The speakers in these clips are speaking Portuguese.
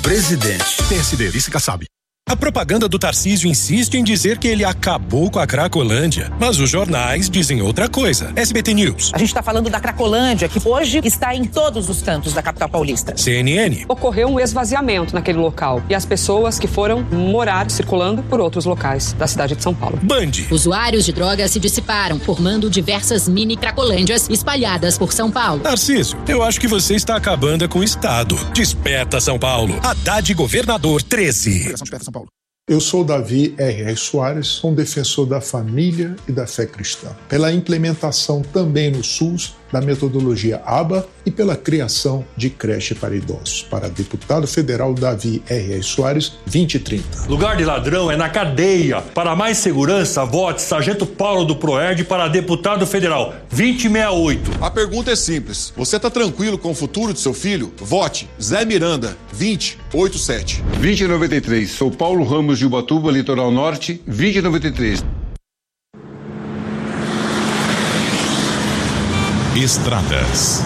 presidente. PSD, vice Kassab. A propaganda do Tarcísio insiste em dizer que ele acabou com a Cracolândia, mas os jornais dizem outra coisa. SBT News. A gente está falando da Cracolândia, que hoje está em todos os cantos da capital paulista. CNN. Ocorreu um esvaziamento naquele local e as pessoas que foram morar circulando por outros locais da cidade de São Paulo. Band. Usuários de drogas se dissiparam, formando diversas mini Cracolândias espalhadas por São Paulo. Tarcísio, eu acho que você está acabando com o Estado. Desperta São Paulo. Haddad Governador 13. Eu sou Davi R.R. Soares, sou um defensor da família e da fé cristã. Pela implementação também no SUS da metodologia ABA e pela criação de creche para idosos. Para deputado federal Davi R.R. Soares, 2030. Lugar de ladrão é na cadeia. Para mais segurança, vote Sargento Paulo do Proerd para deputado federal, 2068. A pergunta é simples. Você está tranquilo com o futuro de seu filho? Vote Zé Miranda, 2087. 2093. Sou Paulo Ramos de Ubatuba, Litoral Norte, 2093. Estradas.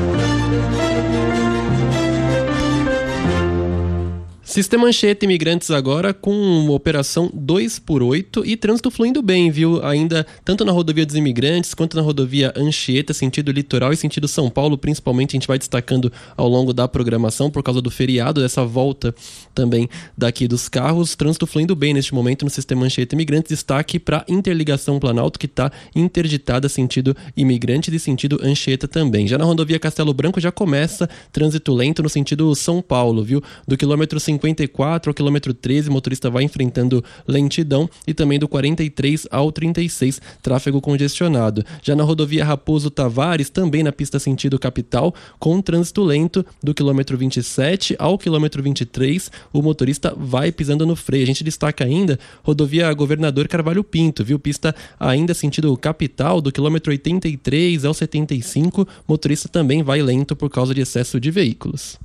Sistema Anchieta Imigrantes agora com operação 2x8 e trânsito fluindo bem, viu? Ainda tanto na rodovia dos Imigrantes quanto na rodovia Anchieta, sentido litoral e sentido São Paulo, principalmente a gente vai destacando ao longo da programação por causa do feriado, dessa volta também daqui dos carros. Trânsito fluindo bem neste momento no Sistema Anchieta Imigrantes. Destaque para Interligação Planalto, que está interditada sentido Imigrantes e sentido Anchieta também. Já na rodovia Castelo Branco já começa trânsito lento no sentido São Paulo, viu? Do quilômetro 54 ao quilômetro 13, o motorista vai enfrentando lentidão, e também do 43 ao 36, tráfego congestionado. Já na rodovia Raposo Tavares, também na pista sentido capital, com trânsito lento do quilômetro 27 ao quilômetro 23, o motorista vai pisando no freio. A gente destaca ainda rodovia Governador Carvalho Pinto, viu? Pista ainda sentido capital, do quilômetro 83 ao 75, motorista também vai lento por causa de excesso de veículos.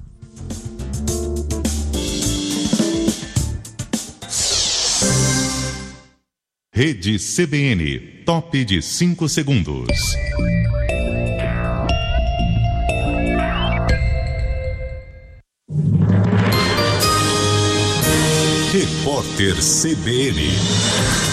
Rede CBN, top de 5 segundos. Repórter CBN.